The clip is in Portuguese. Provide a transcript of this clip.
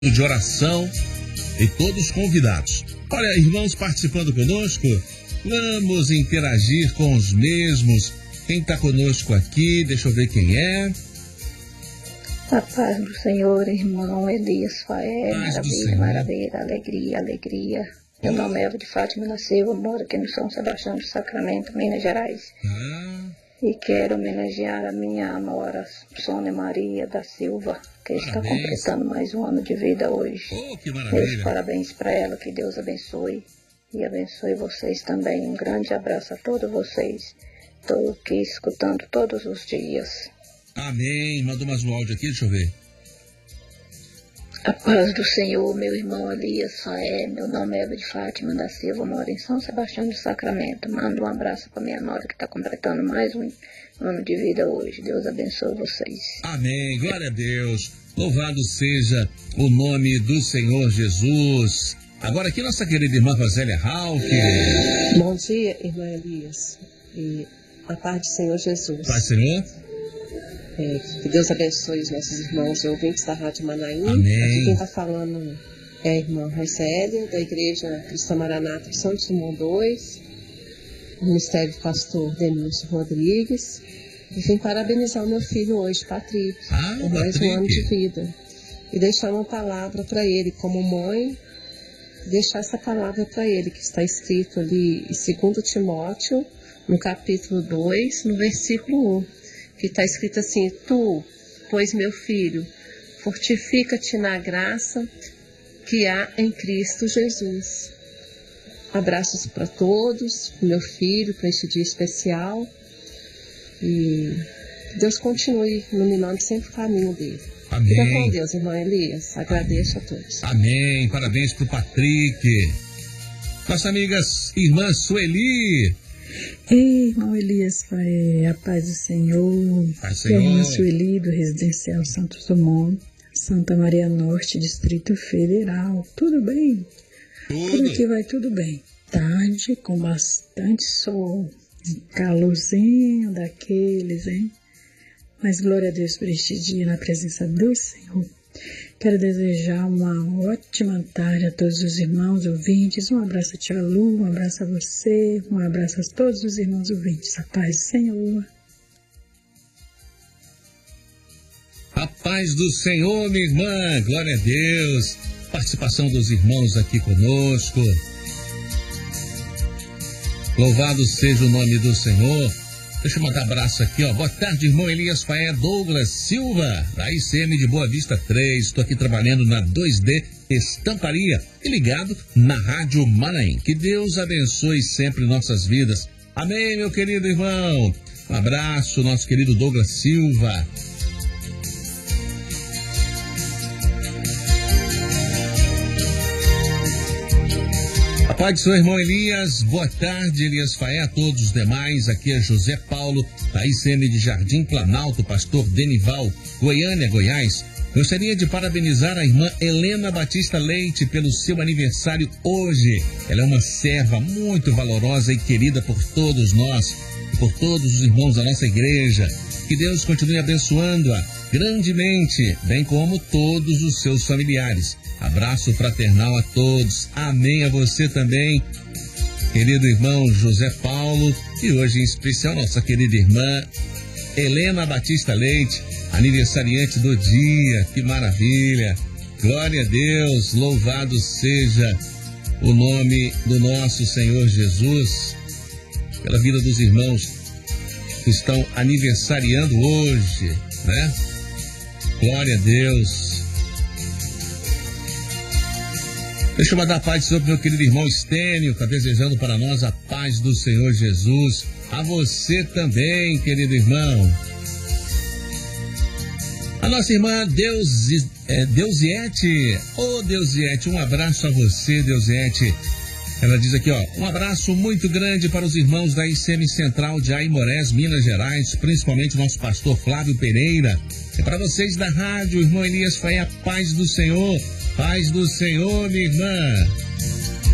de oração e todos convidados. Olha, irmãos participando conosco, vamos interagir com os mesmos. Quem está conosco aqui, deixa eu ver quem é. A paz do Senhor, irmão Elias Faé, maravilha, alegria. Meu nome é Eva de Fátima da Silva, moro aqui no São Sebastião do Sacramento, Minas Gerais. E quero homenagear a minha nora, Sônia Maria da Silva, que está completando mais um ano de vida hoje. Oh, que maravilha. Meus parabéns para ela, que Deus abençoe e abençoe vocês também. Um grande abraço a todos vocês. Estou aqui escutando todos os dias. Amém. Mandou mais um áudio aqui, deixa eu ver. A paz do Senhor, meu irmão Elias Faé, meu nome é Eva de Fátima da Silva, moro em São Sebastião do Sacramento. Mando um abraço para minha nora que está completando mais um ano de vida hoje. Deus abençoe vocês. Amém, glória a Deus. Louvado seja o nome do Senhor Jesus. Agora aqui nossa querida irmã Rosélia Rauch. Bom dia, irmã Elias. E a paz do Senhor Jesus. Paz do Senhor. Que Deus abençoe os nossos irmãos e ouvintes da Rádio Manaim. Amém. Aqui quem está falando é a irmã Rosélia, da Igreja Cristã Maranata de São Simão II, o Ministério do Pastor Denilson Rodrigues. E vim parabenizar o meu filho hoje, Patrick, por mais um ano de vida. E deixar uma palavra para ele, como mãe, deixar essa palavra para ele, que está escrito ali em 2 Timóteo, no capítulo 2, no versículo 1. Que está escrito assim: tu, pois meu filho, fortifica-te na graça que há em Cristo Jesus. Abraços para todos, para meu filho, para este dia especial. E que Deus continue iluminando sempre o caminho dele. Amém. Fica com Deus, irmão Elias. Agradeço a todos. Amém. Parabéns para o Patrick. Nossa amiga irmã Sueli. Ei, irmão Elias Faé, a paz do Senhor. Paz do Senhor. Irmã Sueli, do Residencial Santos Dumont, Santa Maria Norte, Distrito Federal. Tudo bem? Tudo. Por aqui vai tudo bem. Tarde, com bastante sol, calorzinho daqueles, hein? Mas glória a Deus por este dia na presença do Senhor. Quero desejar uma ótima tarde a todos os irmãos ouvintes. Um abraço a tia Lu, um abraço a você, um abraço a todos os irmãos ouvintes. A paz do Senhor. A paz do Senhor, minha irmã. Glória a Deus. Participação dos irmãos aqui conosco. Louvado seja o nome do Senhor. Deixa eu mandar abraço aqui, ó. Boa tarde, irmão Elias Faé, Douglas Silva, da ICM de Boa Vista 3. Estou aqui trabalhando na 2D Estamparia e ligado na Rádio Manaim. Que Deus abençoe sempre nossas vidas. Amém, meu querido irmão. Um abraço, nosso querido Douglas Silva. A paz do seu irmão Elias, boa tarde, Elias Faé, a todos os demais. Aqui é José Paulo, da ICM de Jardim Planalto, pastor Denival, Goiânia, Goiás. Gostaria de parabenizar a irmã Helena Batista Leite pelo seu aniversário hoje. Ela é uma serva muito valorosa e querida por todos nós, por todos os irmãos da nossa igreja. Que Deus continue abençoando-a grandemente, bem como todos os seus familiares. Abraço fraternal a todos. Amém a você também, querido irmão José Paulo. E hoje em especial nossa querida irmã Helena Batista Leite, aniversariante do dia. Que maravilha. Glória a Deus. Louvado seja o nome do nosso Senhor Jesus pela vida dos irmãos que estão aniversariando hoje, né? Glória a Deus. Deixa eu mandar a paz sobre meu querido irmão Estênio, está desejando para nós a paz do Senhor Jesus. A você também, querido irmão. A nossa irmã Deusiete. Ô, Deusiete, um abraço a você, Deusiete. Ela diz aqui, ó, um abraço muito grande para os irmãos da ICM Central de Aimorés, Minas Gerais, principalmente nosso pastor Flávio Pereira. E para vocês da rádio, irmão Elias Faé, a paz do Senhor. Paz do Senhor, minha irmã.